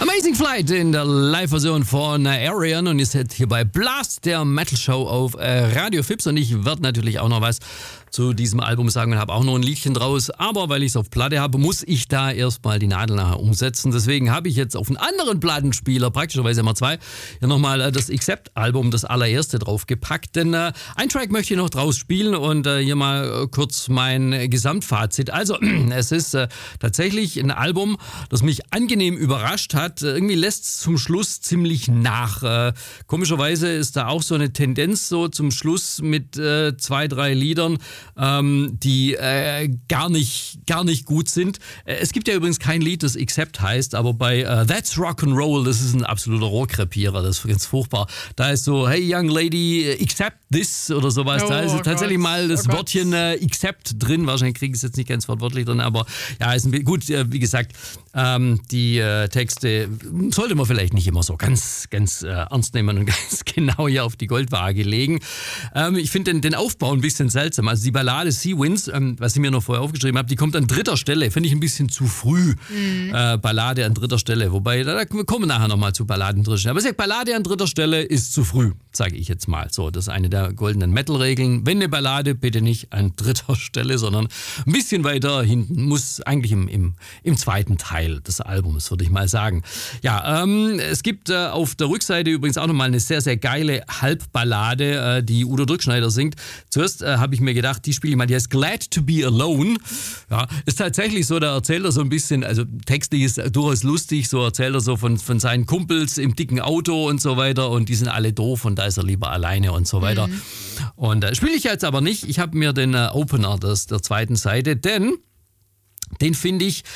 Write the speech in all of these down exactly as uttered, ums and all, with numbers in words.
Amazing Flight in der Live-Version von Arian und ihr seid hier bei Blast, der Metal-Show auf Radio Fips und ich werde natürlich auch noch was zu diesem Album sagen und habe auch noch ein Liedchen draus, aber weil ich es auf Platte habe, muss ich da erstmal die Nadel nachher umsetzen. Deswegen habe ich jetzt auf einen anderen Plattenspieler, praktischerweise immer zwei, hier nochmal das Accept-Album, das allererste draufgepackt, denn äh, ein Track möchte ich noch draus spielen und äh, hier mal äh, kurz mein Gesamtfazit. Also, es ist äh, tatsächlich ein Album, das mich angenehm überrascht hat. Irgendwie lässt es zum Schluss ziemlich nach. Äh, komischerweise ist da auch so eine Tendenz so zum Schluss mit äh, zwei, drei Liedern, ähm, die äh, gar nicht, gar nicht gut sind. Äh, es gibt ja übrigens kein Lied, das Accept heißt, aber bei äh, That's Rock'n'Roll, das ist ein absoluter Rohrkrepierer, das ist ganz furchtbar. Da ist so, hey young lady, accept this oder sowas. Oh, da ist oh tatsächlich Gott. mal das Oh Wörtchen äh, accept drin. Wahrscheinlich kriege ich es jetzt nicht ganz wortwörtlich drin, aber ja, ist ein bisschen, gut, äh, wie gesagt, ähm, die äh, Texte sollte man vielleicht nicht immer so ganz, ganz äh, ernst nehmen und ganz genau hier auf die Goldwaage legen. Ähm, ich finde den, den Aufbau ein bisschen seltsam. Also die Ballade Sea Winds, ähm, was ich mir noch vorher aufgeschrieben habe, die kommt an dritter Stelle. Finde ich ein bisschen zu früh. Mhm. Äh, Ballade an dritter Stelle. Wobei, da, da kommen wir nachher nochmal zu Balladen an dritter Stelle. Aber ich sage, Ballade an dritter Stelle ist zu früh, sage ich jetzt mal. So, das ist eine der goldenen Metal-Regeln. Wenn eine Ballade, bitte nicht an dritter Stelle, sondern ein bisschen weiter hinten. Muss eigentlich im, im, im zweiten Teil des Albums, würde ich mal sagen. Ja, ähm, es gibt äh, auf der Rückseite übrigens auch nochmal eine sehr, sehr geile Halbballade, äh, die Udo Dirkschneider singt. Zuerst äh, habe ich mir gedacht, die spiele ich mal, die heißt Glad to be Alone. Ja, ist tatsächlich so, da erzählt er so ein bisschen, also textlich ist durchaus lustig, so erzählt er so von, von seinen Kumpels im dicken Auto und so weiter und die sind alle doof und da ist er lieber alleine und so weiter. Mhm. Und äh, spiele ich jetzt aber nicht. Ich habe mir den äh, Opener des, der zweiten Seite, denn den finde ich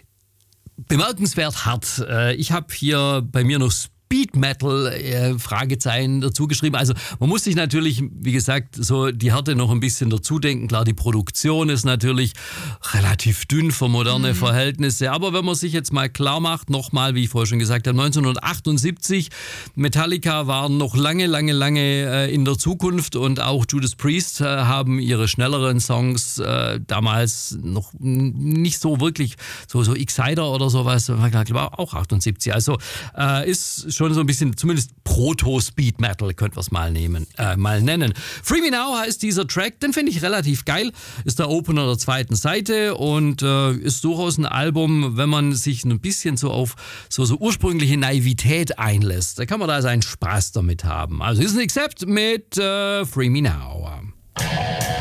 bemerkenswert hart. Äh, ich habe hier bei mir noch Speed Metal äh, Fragezeichen dazu geschrieben. Also man muss sich natürlich, wie gesagt, so die Härte noch ein bisschen dazu denken. Klar, die Produktion ist natürlich relativ dünn für moderne mhm. Verhältnisse. Aber wenn man sich jetzt mal klar macht, nochmal, wie ich vorher schon gesagt habe, neunzehnhundertachtundsiebzig, Metallica waren noch lange, lange, lange äh, in der Zukunft und auch Judas Priest äh, haben ihre schnelleren Songs äh, damals noch nicht so wirklich, so, so Exciter oder sowas, war auch achtundsiebzig. Also äh, ist schon schon so ein bisschen, zumindest Proto-Speed-Metal, könnte man es mal nehmen, äh, mal nennen. Free Me Now heißt dieser Track, den finde ich relativ geil, ist der Opener der zweiten Seite und äh, ist durchaus ein Album, wenn man sich ein bisschen so auf so, so ursprüngliche Naivität einlässt, da kann man da seinen Spaß damit haben. Also ist ein Accept mit äh, Free Me Now.